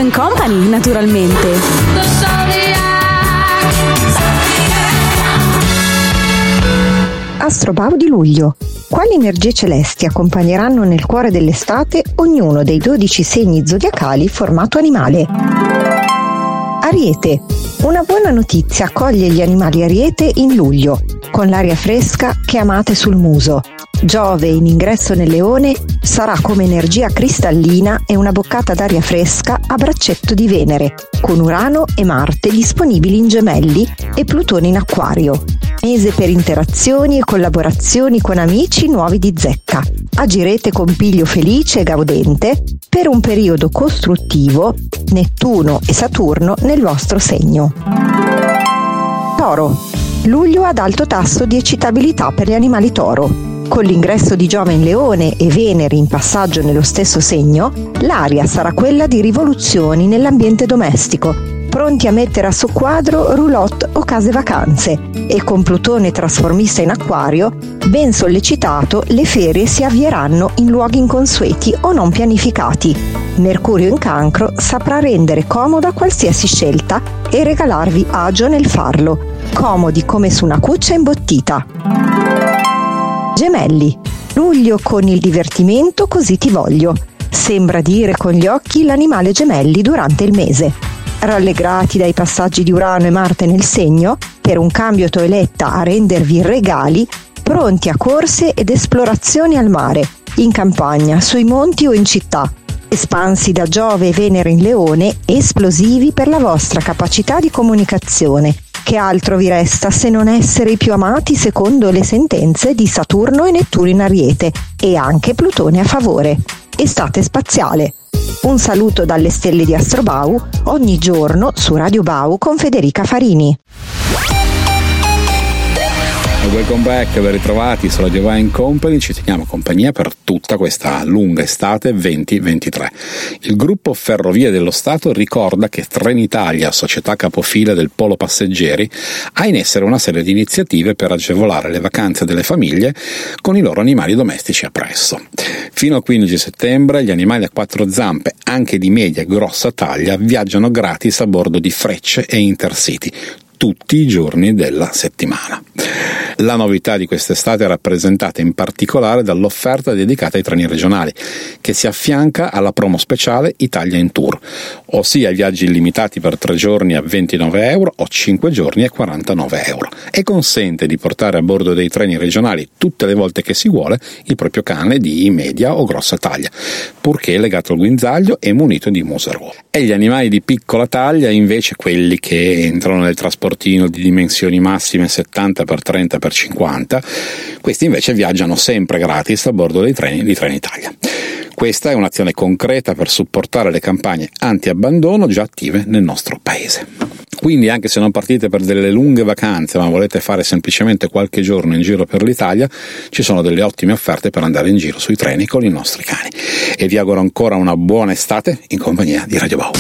Company, naturalmente. Astrobau di luglio. Quali energie celesti accompagneranno nel cuore dell'estate ognuno dei 12 segni zodiacali formato animale? Ariete. Una buona notizia accoglie gli animali Ariete in luglio, con l'aria fresca che amate sul muso. Giove in ingresso nel Leone sarà come energia cristallina e una boccata d'aria fresca a braccetto di Venere, con Urano e Marte disponibili in Gemelli e Plutone in Acquario. Mese per interazioni e collaborazioni con amici nuovi di zecca. Agirete con piglio felice e gaudente per un periodo costruttivo, Nettuno e Saturno nel vostro segno. Toro. Luglio ad alto tasso di eccitabilità per gli animali toro. Con l'ingresso di Giove in Leone e Venere in passaggio nello stesso segno, l'aria sarà quella di rivoluzioni nell'ambiente domestico, pronti a mettere a soqquadro roulotte o case vacanze, e con Plutone trasformista in Acquario, ben sollecitato, le ferie si avvieranno in luoghi inconsueti o non pianificati. Mercurio in Cancro saprà rendere comoda qualsiasi scelta e regalarvi agio nel farlo, comodi come su una cuccia imbottita. Gemelli. Luglio con il divertimento così ti voglio. Sembra dire con gli occhi l'animale Gemelli durante il mese. Rallegrati dai passaggi di Urano e Marte nel segno, per un cambio toeletta a rendervi regali, pronti a corse ed esplorazioni al mare, in campagna, sui monti o in città. Espansi da Giove e Venere in Leone, esplosivi per la vostra capacità di comunicazione. Che altro vi resta se non essere i più amati secondo le sentenze di Saturno e Nettuno in Ariete e anche Plutone a favore. Estate spaziale. Un saluto dalle stelle di Astrobau, ogni giorno su Radio Bau con Federica Farini. Welcome back, ben ritrovati su Radio Company. Ci teniamo compagnia per tutta questa lunga estate 2023. Il gruppo Ferrovie dello Stato ricorda che Trenitalia, società capofila del polo passeggeri, ha in essere una serie di iniziative per agevolare le vacanze delle famiglie con i loro animali domestici appresso. Fino al 15 settembre gli animali a quattro zampe, anche di media e grossa taglia, viaggiano gratis a bordo di Frecce e Intercity tutti i giorni della settimana. La novità di quest'estate è rappresentata in particolare dall'offerta dedicata ai treni regionali, che si affianca alla promo speciale Italia in Tour, ossia viaggi illimitati per 3 giorni a €29 o 5 giorni a €49, e consente di portare a bordo dei treni regionali tutte le volte che si vuole il proprio cane di media o grossa taglia, purché legato al guinzaglio e munito di museruolo. E gli animali di piccola taglia, invece, quelli che entrano nel trasportino di dimensioni massime 70x30x50, questi invece viaggiano sempre gratis a bordo dei treni di Trenitalia. Questa è un'azione concreta per supportare le campagne anti-abbandono già attive nel nostro paese. Quindi, anche se non partite per delle lunghe vacanze ma volete fare semplicemente qualche giorno in giro per l'Italia, ci sono delle ottime offerte per andare in giro sui treni con i nostri cani. E vi auguro ancora una buona estate in compagnia di Radio Bau.